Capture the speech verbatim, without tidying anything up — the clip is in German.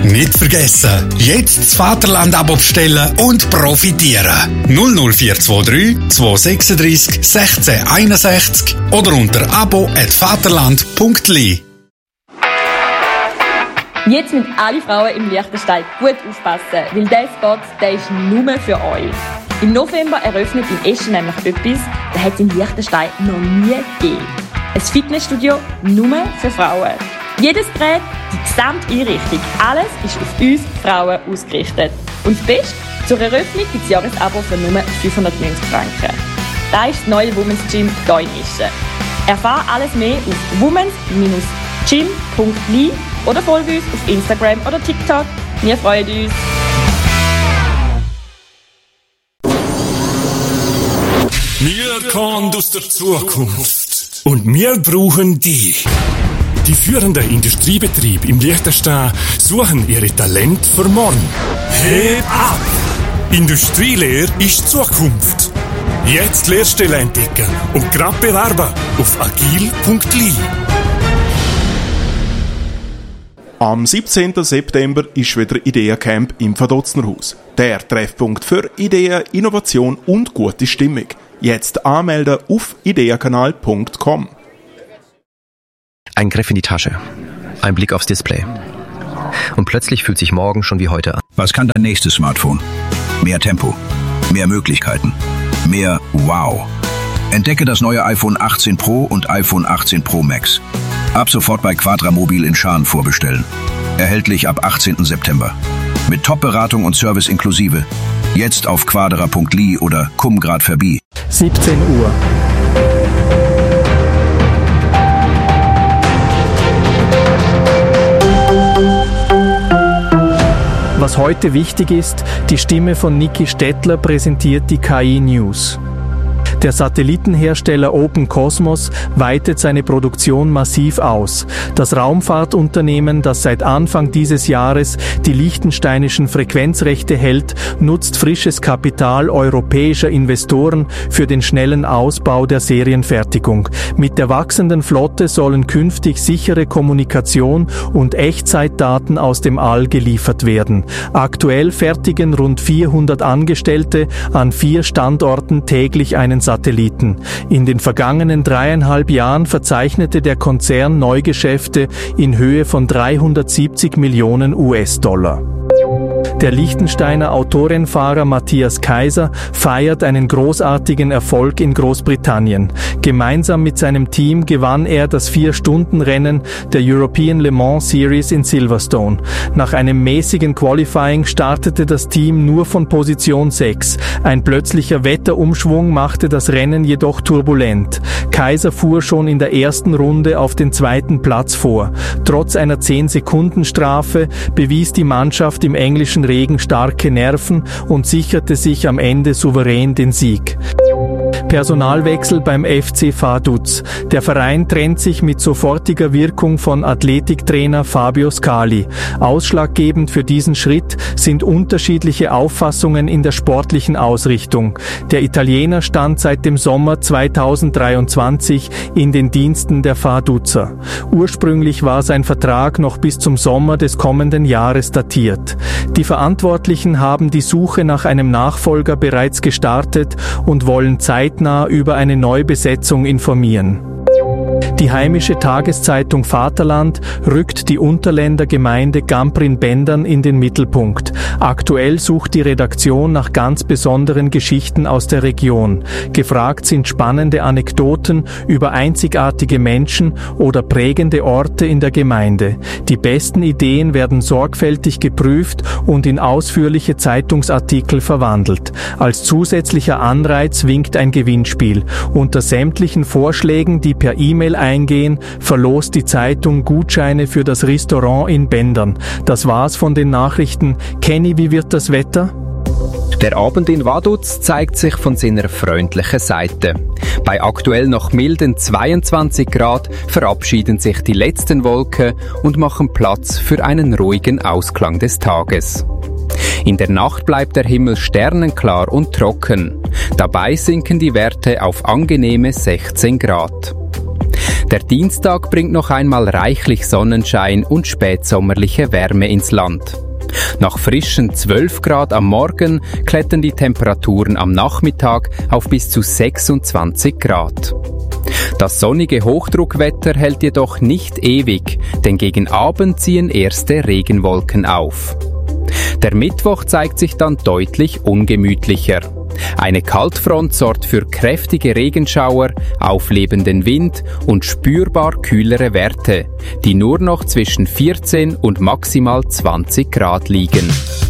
Nicht vergessen, jetzt das Vaterland-Abo bestellen und profitieren. null null vier zwei drei zwei sechs drei sechs eins sechs oder unter abo at vaterland punkt l i. Jetzt müssen alle Frauen im Liechtenstein gut aufpassen, weil dieser Spot, der ist nur für euch. Im November eröffnet in Eschen nämlich etwas, das hat es in Liechtenstein noch nie gegeben. Ein Fitnessstudio nur für Frauen. Jedes Gerät, die gesamte Einrichtung, alles ist auf uns Frauen ausgerichtet. Und das Beste, zur Eröffnung gibt es Jahresabo für nur fünfhundertneunzig Franken. Das ist das neue Women's Gym hier in Eschen. Erfahre alles mehr auf womens gym punkt l i oder folge uns auf Instagram oder TikTok. Wir freuen uns. Wir kommen aus der Zukunft und wir brauchen dich. Die führenden Industriebetriebe im Liechtenstein suchen ihre Talente für morgen. Heb ab! Industrielehre ist Zukunft. Jetzt Lehrstelle entdecken und grad bewerben auf agil punkt l i. Am siebzehnten September ist wieder Ideencamp im Vadoznerhaus. Der Treffpunkt für Ideen, Innovation und gute Stimmung. Jetzt anmelden auf ideenkanal punkt com. Ein Griff in die Tasche. Ein Blick aufs Display. Und plötzlich fühlt sich morgen schon wie heute an. Was kann dein nächstes Smartphone? Mehr Tempo, mehr Möglichkeiten, mehr Wow. Entdecke das neue iPhone achtzehn Pro und iPhone achtzehn Pro Max. Ab sofort bei Quadramobil in Schaan vorbestellen. Erhältlich ab achtzehnten September. Mit Top-Beratung und Service inklusive. Jetzt auf quadra punkt l i oder komm grad verbi. siebzehn Uhr. Was heute wichtig ist, die Stimme von Niki Stettler präsentiert die K I-News. Der Satellitenhersteller Open Cosmos weitet seine Produktion massiv aus. Das Raumfahrtunternehmen, das seit Anfang dieses Jahres die liechtensteinischen Frequenzrechte hält, nutzt frisches Kapital europäischer Investoren für den schnellen Ausbau der Serienfertigung. Mit der wachsenden Flotte sollen künftig sichere Kommunikation und Echtzeitdaten aus dem All geliefert werden. Aktuell fertigen rund vierhundert Angestellte an vier Standorten täglich einen Satelliten. In den vergangenen dreieinhalb Jahren verzeichnete der Konzern Neugeschäfte in Höhe von dreihundertsiebzig Millionen U S-Dollar. Der Liechtensteiner Autorennfahrer Matthias Kaiser feiert einen großartigen Erfolg in Großbritannien. Gemeinsam mit seinem Team gewann er das Vier-Stunden-Rennen der European Le Mans Series in Silverstone. Nach einem mäßigen Qualifying startete das Team nur von Position sechs. Ein plötzlicher Wetterumschwung machte das Rennen jedoch turbulent. Kaiser fuhr schon in der ersten Runde auf den zweiten Platz vor. Trotz einer zehn-Sekunden-Strafe bewies die Mannschaft im englischen Regen starke Nerven und sicherte sich am Ende souverän den Sieg. Personalwechsel beim F C Vaduz. Der Verein trennt sich mit sofortiger Wirkung von Athletiktrainer Fabio Scali. Ausschlaggebend für diesen Schritt sind unterschiedliche Auffassungen in der sportlichen Ausrichtung. Der Italiener stand seit dem Sommer zweitausenddreiundzwanzig in den Diensten der Vaduzer. Ursprünglich war sein Vertrag noch bis zum Sommer des kommenden Jahres datiert. Die Verantwortlichen haben die Suche nach einem Nachfolger bereits gestartet und wollen zeitnah über eine Neubesetzung informieren. Die heimische Tageszeitung Vaterland rückt die Unterländer Gemeinde Gamprin-Bendern in den Mittelpunkt. Aktuell sucht die Redaktion nach ganz besonderen Geschichten aus der Region. Gefragt sind spannende Anekdoten über einzigartige Menschen oder prägende Orte in der Gemeinde. Die besten Ideen werden sorgfältig geprüft und in ausführliche Zeitungsartikel verwandelt. Als zusätzlicher Anreiz winkt ein Gewinnspiel. Unter sämtlichen Vorschlägen, die per E-Mail eingehen, verlost die Zeitung Gutscheine für das Restaurant in Bendern. Das war's von den Nachrichten. Kenny, wie wird das Wetter? Der Abend in Vaduz zeigt sich von seiner freundlichen Seite. Bei aktuell noch milden zweiundzwanzig Grad verabschieden sich die letzten Wolken und machen Platz für einen ruhigen Ausklang des Tages. In der Nacht bleibt der Himmel sternenklar und trocken. Dabei sinken die Werte auf angenehme sechzehn Grad. Der Dienstag bringt noch einmal reichlich Sonnenschein und spätsommerliche Wärme ins Land. Nach frischen zwölf Grad am Morgen klettern die Temperaturen am Nachmittag auf bis zu sechsundzwanzig Grad. Das sonnige Hochdruckwetter hält jedoch nicht ewig, denn gegen Abend ziehen erste Regenwolken auf. Der Mittwoch zeigt sich dann deutlich ungemütlicher. Eine Kaltfront sorgt für kräftige Regenschauer, auflebenden Wind und spürbar kühlere Werte, die nur noch zwischen vierzehn und maximal zwanzig Grad liegen.